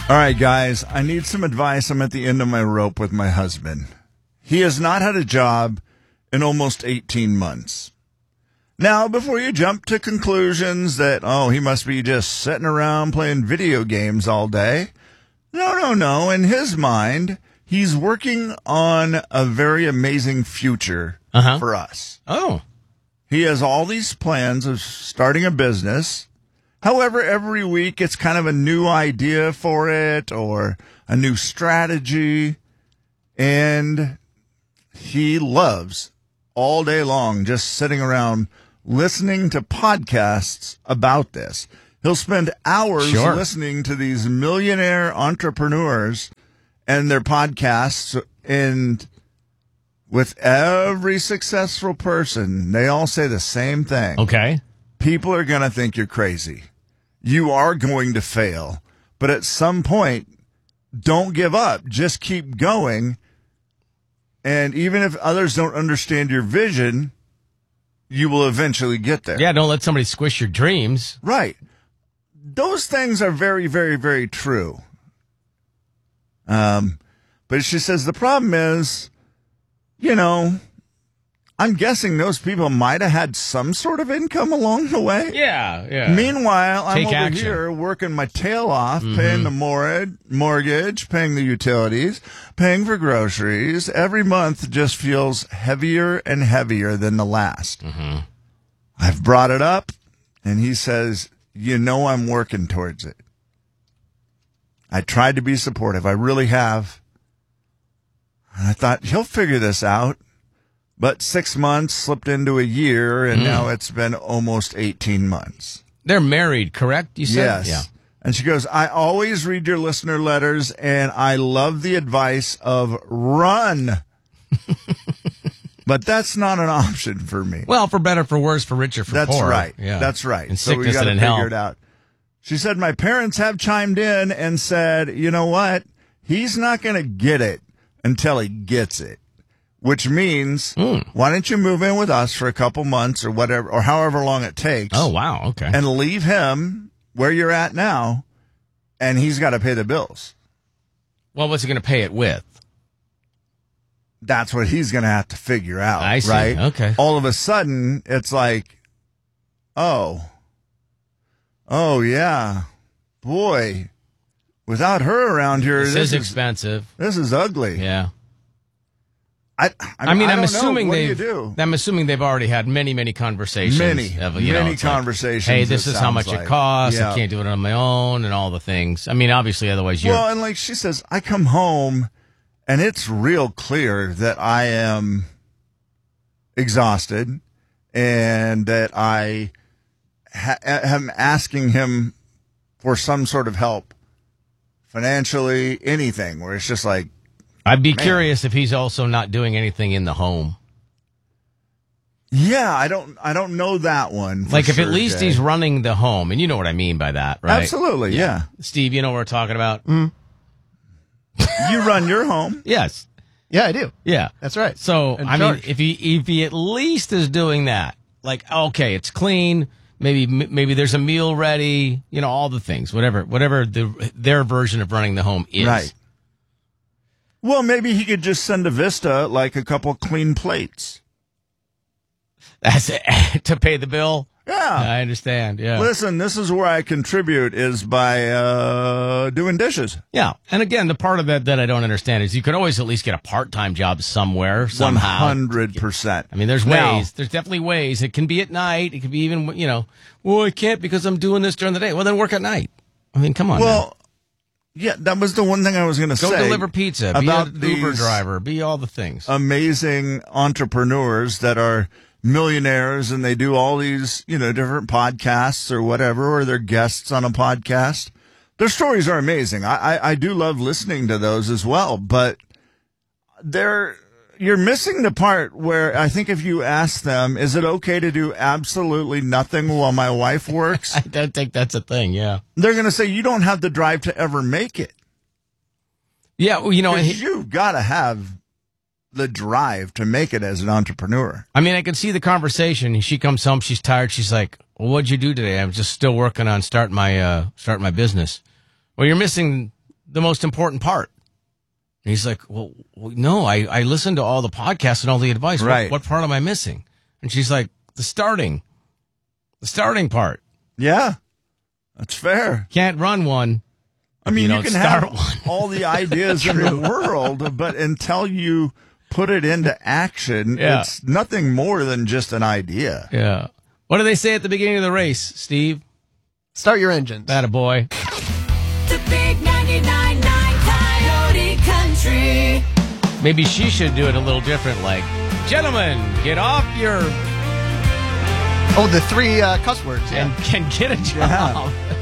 All right, guys, I need some advice. I'm at the end of my rope with my husband. He has not had a job in almost 18 months. Now, before you jump to conclusions that, he must be just sitting around playing video games all day. No. In his mind, he's working on a very amazing future for us. Oh. He has all these plans of starting a business. However, every week it's kind of a new idea for it or a new strategy. And he loves all day long just sitting around listening to podcasts about this. He'll spend hours listening to these millionaire entrepreneurs and their podcasts. And with every successful person, they all say the same thing. Okay. People are going to think you're crazy. You are going to fail. But at some point, don't give up. Just keep going. And even if others don't understand your vision, you will eventually get there. Yeah, don't let somebody squish your dreams. Right. Those things are very, very, very true. But she says the problem is, I'm guessing those people might have had some sort of income along the way. Yeah. Meanwhile, I'm over action. here working my tail off, paying the mortgage, paying the utilities, paying for groceries. Every month just feels heavier and heavier than the last. Mm-hmm. I've brought it up, and he says, I'm working towards it. I tried to be supportive. I really have. And I thought, he'll figure this out. But 6 months slipped into a year, and now it's been almost 18 months. They're married, correct? You said? Yes. Yeah. And she goes, I always read your listener letters, and I love the advice of run. But that's not an option for me. Well, for better, for worse, for richer, for That's poor. right. Yeah. That's right. In So we sickness got to and in figure health. it out. She said, my parents have chimed in and said, you know what? He's not going to get it until he gets it. Which means, why don't you move in with us for a couple months or whatever, or however long it takes. Oh, wow. Okay. And leave him where you're at now, and he's got to pay the bills. Well, what's he going to pay it with? That's what he's going to have to figure out. I see. Right? Okay. All of a sudden, it's like, oh, yeah, boy, without her around here, This is expensive. This is ugly. Yeah. I mean, I'm don't assuming know. What they've. do you do? I'm assuming they've already had many conversations. Many it's conversations. Like, hey, this it is how much sounds it costs. Yeah. I can't do it on my own, and all the things. I mean, obviously, otherwise you're. Well, and like she says, I come home, and it's real clear that I am exhausted, and that I am asking him for some sort of help, financially, anything. Where it's just like. I'd be curious if he's also not doing anything in the home. Yeah, I don't know that one. Like if sure, at least Jay. he's running the home, and you know what I mean by that, right? Absolutely, yeah. Steve, you know what we're talking about? You run your home. Yes. Yeah, I do. Yeah. That's right. So, In I charge. mean, if he at least is doing that, like, okay, it's clean, maybe there's a meal ready, all the things, whatever their version of running the home is. Right. Well, maybe he could just send a Vista like a couple clean plates. That's it, to pay the bill. Yeah. I understand. Yeah. Listen, this is where I contribute is by doing dishes. Yeah. And again, the part of that I don't understand is you can always at least get a part-time job somewhere, somehow. 100%. I mean, there's Now- ways. There's definitely ways. It can be at night. It can be even, well, I can't because I'm doing this during the day. Well, then work at night. I mean, come on. Well, yeah, that was the one thing I was going to say. Go deliver pizza. About be an Uber these driver. Be all the things. amazing entrepreneurs that are millionaires and they do all these, different podcasts or whatever, or they're guests on a podcast. Their stories are amazing. I do love listening to those as well, but you're missing the part where I think if you ask them, is it okay to do absolutely nothing while my wife works? I don't think that's a thing, yeah. They're going to say, you don't have the drive to ever make it. Yeah, well, 'Cause you've got to have the drive to make it as an entrepreneur. I mean, I can see the conversation. She comes home, she's tired. She's like, well, what'd you do today? I'm just still working on starting my business. Well, you're missing the most important part. And he's like, well, no, I listened to all the podcasts and all the advice. Right. What part am I missing? And she's like, the starting part. Yeah, that's fair. Can't run one. I mean, you can start have one. all the ideas in the world, but until you put it into action, Yeah. it's nothing more than just an idea. Yeah. What do they say at the beginning of the race, Steve? Start your engines. Attaboy. The big 99.9 Coyote Country. Maybe she should do it a little different, like, gentlemen, get off your Oh, the three cuss words. Yeah. and can get a job.